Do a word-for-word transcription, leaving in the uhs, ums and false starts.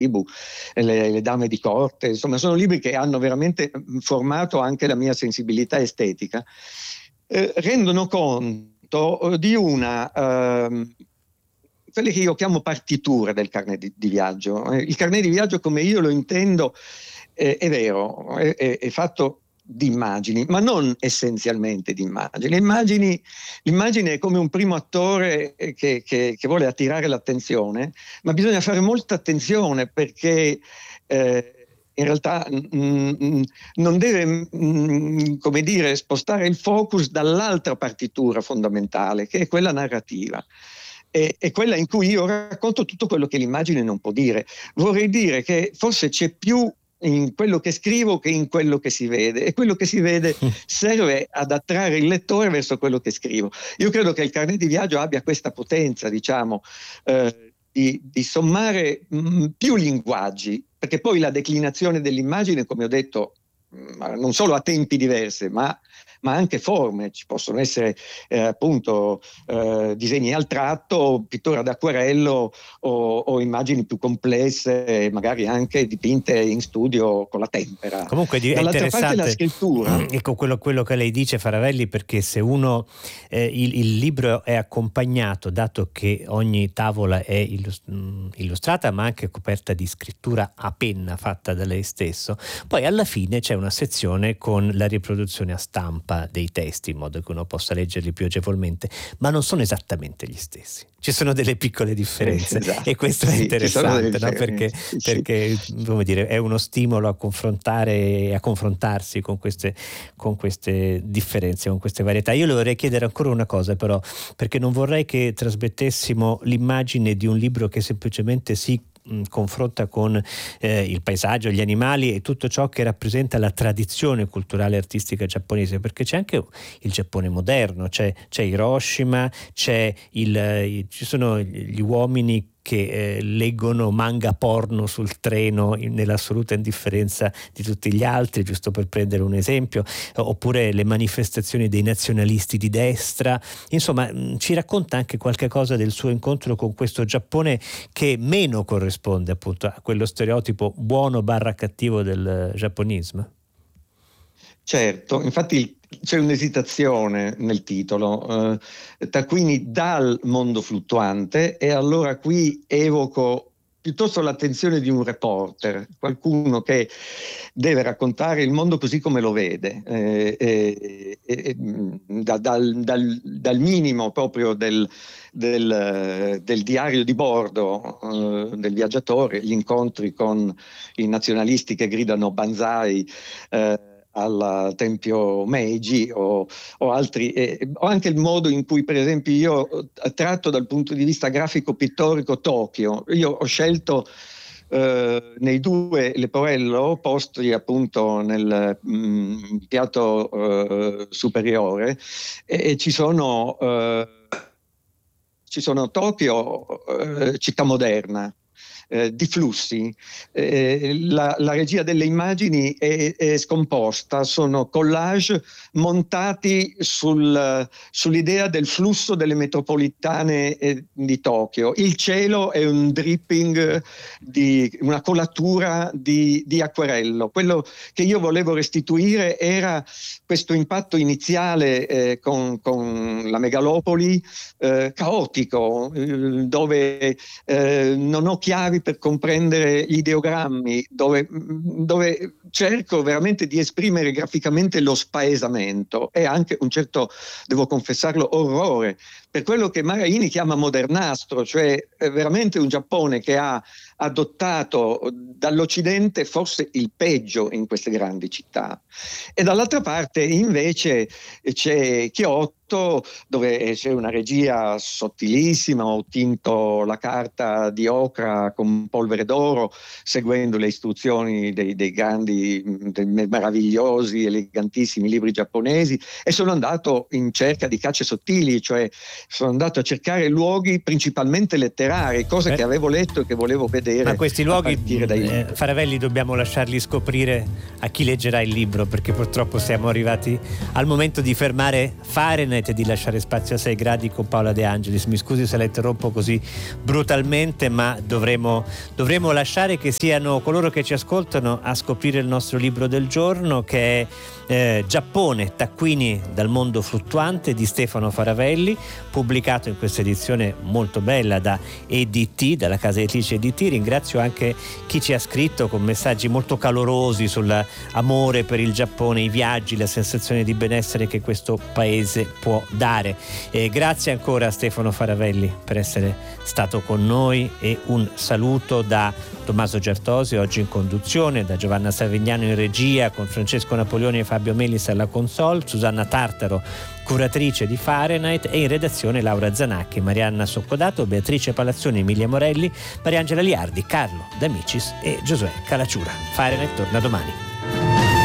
tribù, le, le dame di corte, insomma sono libri che hanno veramente formato anche la mia sensibilità estetica, eh, rendono conto di una eh, quelle che io chiamo partiture del carnet di, di viaggio. Il carnet di viaggio, come io lo intendo, eh, è vero, è, è, è fatto di immagini, ma non essenzialmente di immagini. Immagini l'immagine è come un primo attore che, che, che vuole attirare l'attenzione, ma bisogna fare molta attenzione perché eh, in realtà mh, non deve, mh, come dire, spostare il focus dall'altra partitura fondamentale, che è quella narrativa. È, è quella in cui io racconto tutto quello che l'immagine non può dire. Vorrei dire che forse c'è più in quello che scrivo che in quello che si vede, e quello che si vede serve ad attrarre il lettore verso quello che scrivo. Io credo che il carnet di viaggio abbia questa potenza, diciamo, eh, di, di sommare mh, più linguaggi, perché poi la declinazione dell'immagine, come ho detto, mh, non solo a tempi diversi, ma ma anche forme. Ci possono essere eh, appunto eh, disegni al tratto, pittura ad acquarello o, o immagini più complesse, magari anche dipinte in studio con la tempera. Comunque è Dall'altra parte la interessante, scrittura. Ecco quello, quello che lei dice, Faravelli, perché se uno eh, il, il libro è accompagnato, dato che ogni tavola è illustrata ma anche coperta di scrittura a penna fatta da lei stesso, poi alla fine c'è una sezione con la riproduzione a stampa dei testi in modo che uno possa leggerli più agevolmente, ma non sono esattamente gli stessi, ci sono delle piccole differenze, esatto. E questo è sì, interessante, no? perché, sì, perché sì. come dire, è uno stimolo a confrontare e a confrontarsi con queste, con queste differenze, con queste varietà. Io le vorrei chiedere ancora una cosa però, perché non vorrei che trasmettessimo l'immagine di un libro che semplicemente si confronta con eh, il paesaggio, gli animali e tutto ciò che rappresenta la tradizione culturale e artistica giapponese, perché c'è anche il Giappone moderno, c'è, c'è Hiroshima, c'è il, il, ci sono gli uomini che eh, leggono manga porno sul treno in, nell'assoluta indifferenza di tutti gli altri, giusto per prendere un esempio, oppure le manifestazioni dei nazionalisti di destra. Insomma, mh, ci racconta anche qualche cosa del suo incontro con questo Giappone che meno corrisponde appunto a quello stereotipo buono barra cattivo del giapponismo. Certo, infatti c'è un'esitazione nel titolo, eh, Taccuini dal mondo fluttuante, e allora qui evoco piuttosto l'attenzione di un reporter, qualcuno che deve raccontare il mondo così come lo vede, eh, eh, eh, da, dal, dal, dal minimo proprio del, del, del diario di bordo eh, del viaggiatore, gli incontri con i nazionalisti che gridano Banzai, eh, al Tempio Meiji o, o altri, eh, o anche il modo in cui per esempio io tratto dal punto di vista grafico pittorico Tokyo. Io ho scelto eh, nei due Leporello posti appunto nel mh, piatto eh, superiore e, e ci sono eh, ci sono Tokyo, eh, città moderna, Eh, di flussi, eh, la, la regia delle immagini è, è scomposta, sono collage montati sul, sull'idea del flusso delle metropolitane eh, di Tokyo. Il cielo è un dripping di una colatura di, di acquerello. Quello che io volevo restituire era questo impatto iniziale eh, con, con la megalopoli eh, caotico, eh, dove eh, non ho chiavi per comprendere gli ideogrammi, dove, dove cerco veramente di esprimere graficamente lo spaesamento e anche un certo, devo confessarlo, orrore per quello che Maraini chiama modernastro, cioè veramente un Giappone che ha adottato dall'Occidente forse il peggio in queste grandi città. E dall'altra parte invece c'è Kyoto, dove c'è una regia sottilissima. Ho tinto la carta di ocra con polvere d'oro seguendo le istruzioni dei, dei grandi, dei meravigliosi, elegantissimi libri giapponesi, e sono andato in cerca di cacce sottili, cioè sono andato a cercare luoghi principalmente letterari, cose eh. che avevo letto e che volevo vedere. Ma questi luoghi, dai... eh, Faravelli, dobbiamo lasciarli scoprire a chi leggerà il libro, perché purtroppo siamo arrivati al momento di fermare Fahrenheit e di lasciare spazio a sei gradi con Paola De Angelis. Mi scusi se la interrompo così brutalmente, ma dovremo, dovremo lasciare che siano coloro che ci ascoltano a scoprire il nostro libro del giorno, che è eh, Giappone, taccuini dal mondo fluttuante di Stefano Faravelli, pubblicato in questa edizione molto bella da E D T, dalla casa editrice E D T. Ringrazio anche chi ci ha scritto con messaggi molto calorosi sull'amore per il Giappone, i viaggi, la sensazione di benessere che questo paese può dare. E grazie ancora a Stefano Faravelli per essere stato con noi, e un saluto da Tommaso Giartosi oggi in conduzione, da Giovanna Savignano in regia con Francesco Napoleoni e Fabio Melis alla console, Susanna Tartaro curatrice di Fahrenheit, e in redazione Laura Zanacchi, Marianna Soccodato, Beatrice Palazzoni, Emilia Morelli, Mariangela Liardi, Carlo D'Amicis e Giosuè Calacciura. Fahrenheit torna domani.